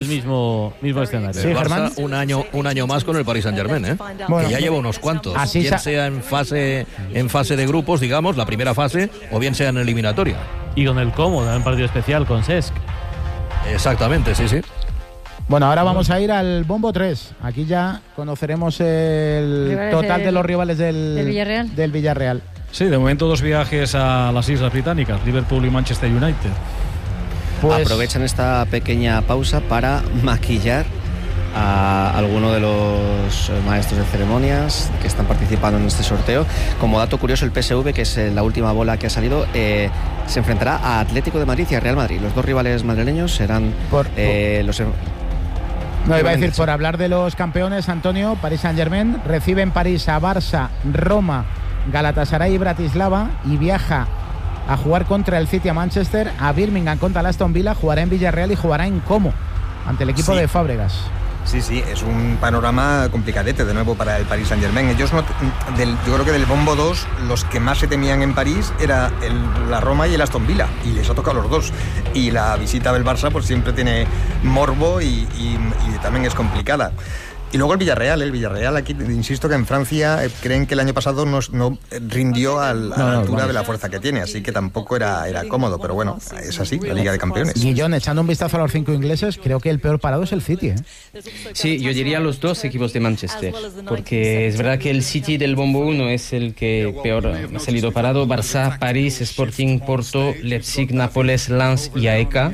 mismo escenario. Sí, Barça, un año más con el Paris Saint-Germain, ¿eh? Bueno, que ya lleva unos cuantos, así bien sea en fase de grupos, digamos, la primera fase, o bien sea en eliminatoria. Y con el Como, en partido especial con Cesc. Exactamente, sí. Bueno, ahora vamos a ir al Bombo 3. Aquí ya conoceremos el total de los rivales del Villarreal. Sí, de momento 2 viajes a las Islas Británicas, Liverpool y Manchester United. Pues aprovechan esta pequeña pausa para maquillar a alguno de los maestros de ceremonias que están participando en este sorteo. Como dato curioso, el PSV, que es la última bola que ha salido, se enfrentará a Atlético de Madrid y a Real Madrid. Los dos rivales madrileños serán los... No, iba a decir, por hablar de los campeones, Antonio, Paris Saint-Germain recibe en París a Barça, Roma, Galatasaray y Bratislava, y viaja a jugar contra el City a Manchester, a Birmingham contra el Aston Villa, jugará en Villarreal y jugará en Como ante el equipo de Fábregas. Sí, es un panorama complicadete de nuevo para el Paris Saint-Germain. Ellos yo creo que del Bombo 2 los que más se temían en París era la Roma y el Aston Villa, y les ha tocado los dos. Y la visita del Barça pues siempre tiene morbo y también es complicada. Y luego el Villarreal aquí, insisto que en Francia creen que el año pasado no rindió a la altura de la fuerza que tiene, así que tampoco era cómodo, pero bueno, es así, la Liga de Campeones. Y John, echando un vistazo a los 5 ingleses, creo que el peor parado es el City, ¿eh? Sí, yo diría los dos equipos de Manchester, porque es verdad que el City del Bombo 1 es el que peor ha salido parado. Barça, París, Sporting, Porto, Leipzig, Nápoles, Lens y AEK,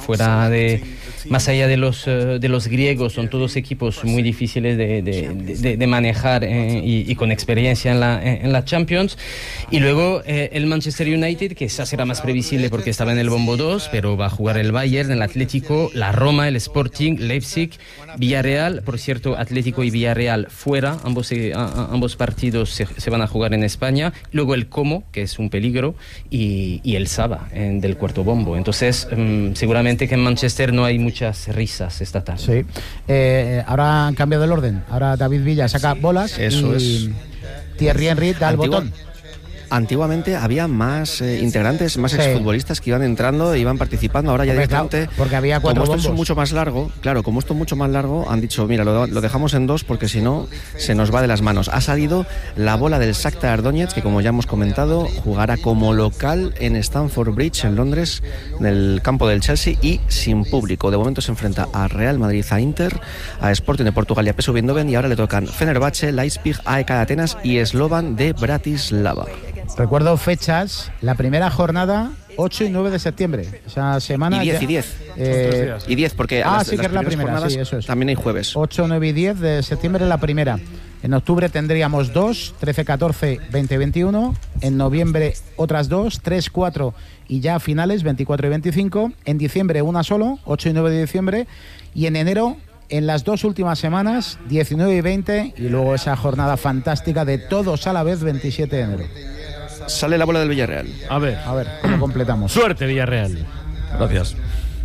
más allá de los griegos, son todos equipos muy difíciles de manejar y con experiencia en la Champions. Y luego el Manchester United, que esa será más previsible porque estaba en el Bombo 2, pero va a jugar el Bayern, el Atlético, la Roma, el Sporting, Leipzig, Villarreal. Por cierto, Atlético y Villarreal fuera, ambos partidos se van a jugar en España. Luego el Como, que es un peligro, y el Saba del cuarto bombo. Entonces seguramente que en Manchester no hay muchas risas esta tarde. Sí. Ahora han cambiado el orden. Ahora David Villa saca bolas. Eso y Thierry Henry da el botón. Antiguamente había más integrantes, más exfutbolistas que iban entrando e iban participando. Ahora ya directamente, porque había 4 como bombos. Esto es mucho más largo, como esto es mucho más largo, han dicho, mira, lo dejamos en 2 porque si no se nos va de las manos. Ha salido la bola del Shakhtar Donetsk, que como ya hemos comentado, jugará como local en Stamford Bridge, en Londres, en el campo del Chelsea y sin público. De momento se enfrenta a Real Madrid, a Inter, a Sporting de Portugal y a PSV Eindhoven, y ahora le tocan Fenerbahce, Leipzig, AEK de Atenas y Slovan de Bratislava. Recuerdo fechas, la primera jornada 8 y 9 de septiembre, esa semana. Y 10. Y 10, porque sí que es la primera, sí, eso es. También hay jueves. 8, 9 y 10 de septiembre es la primera. En octubre tendríamos 2, 13, 14, 20, 21. En noviembre otras 2, 3, 4 y ya finales, 24 y 25. En diciembre una solo, 8 y 9 de diciembre. Y en enero, en las 2 últimas semanas, 19 y 20. Y luego esa jornada fantástica de todos a la vez, 27 de enero. Sale la bola del Villarreal. A ver, lo completamos. Suerte, Villarreal. Gracias.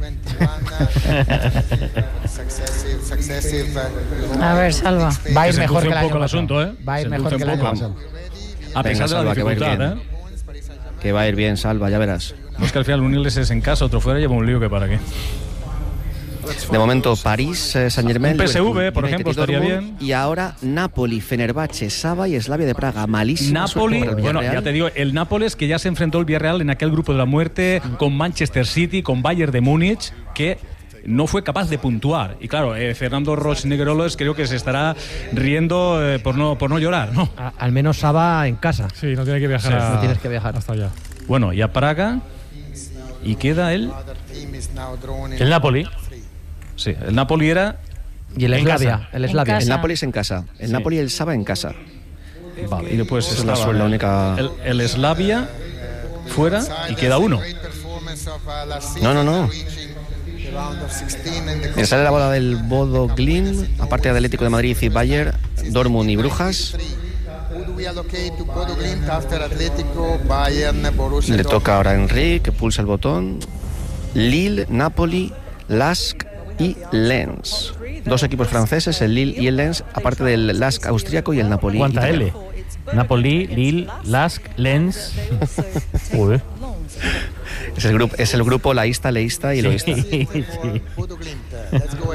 A ver, Salva. Va a ir mejor que el año pasado. Va a ir mejor que el año pasado. A pesar de la dificultad, que va a ir bien, Salva, ya verás. No es que al final unirles es en casa, otro fuera, lleva un lío que para qué. De momento París, Saint-Germain, un PSV, Liverpool, por ejemplo, estaría bien. Y ahora Napoli, Fenerbahce, Saba y Slavia de Praga. Malísimo. Napoli, bueno, ya te digo, el Nápoles que ya se enfrentó el Villarreal en aquel grupo de la muerte con Manchester City, con Bayern de Múnich, que no fue capaz de puntuar. Y claro, Fernando Roch-Negrolos creo que se estará riendo por no llorar, ¿no? Al menos Saba en casa. Sí, no tiene que viajar. No tienes que viajar hasta allá. Bueno, y a Praga, y queda el Napoli. Sí, el Napoli era... Y el Slavia. El Napoli es en casa. El Napoli y el Saba en casa. Vale, y después es la única... El Slavia fuera y queda uno. No. Sale la bola del Bodo Glimt, aparte de Atlético de Madrid y Bayern, Dortmund y Brujas. Le toca ahora a Henry, que pulsa el botón. Lille, Napoli, Lask y Lens. 2 equipos franceses, el Lille y el Lens, aparte del Lask austríaco y el Napoli. ¿Cuánta L? Napoli, Lille, Lask, Lens. Uy. Es el grupo laísta, leísta y loísta. Sí.